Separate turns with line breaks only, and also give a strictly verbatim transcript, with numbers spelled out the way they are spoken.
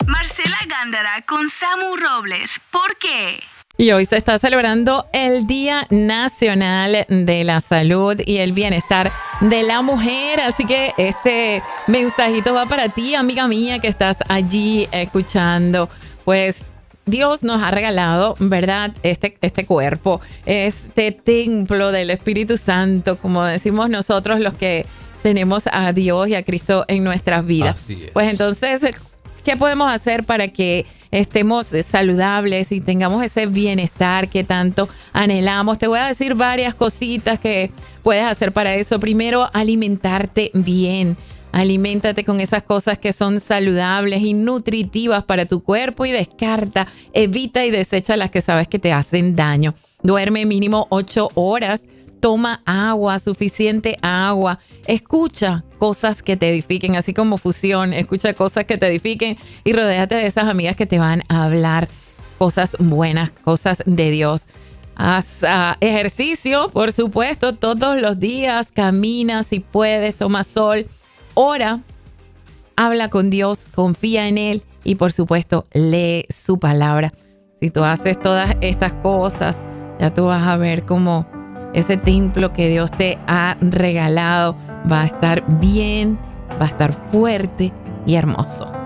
Marcela Gándara con Samu Robles. ¿Por qué?
Y hoy se está celebrando el Día Nacional de la Salud y el Bienestar de la Mujer. Así que este mensajito va para ti, amiga mía, que estás allí escuchando. Pues Dios nos ha regalado, ¿verdad? Este, este cuerpo, este templo del Espíritu Santo, como decimos nosotros los que tenemos a Dios y a Cristo en nuestras vidas.
Así es.
Pues entonces, ¿qué podemos hacer para que estemos saludables y tengamos ese bienestar que tanto anhelamos? Te voy a decir varias cositas que puedes hacer para eso. Primero, alimentarte bien. Aliméntate con esas cosas que son saludables y nutritivas para tu cuerpo y descarta, evita y desecha las que sabes que te hacen daño. Duerme mínimo ocho horas. Toma agua, suficiente agua. Escucha cosas que te edifiquen, así como Fusión. Escucha cosas que te edifiquen y rodéate de esas amigas que te van a hablar cosas buenas, cosas de Dios. Haz uh, ejercicio, por supuesto, todos los días. Camina si puedes, toma sol. Ora, habla con Dios, confía en Él y, por supuesto, lee su palabra. Si tú haces todas estas cosas, ya tú vas a ver cómo ese templo que Dios te ha regalado va a estar bien, va a estar fuerte y hermoso.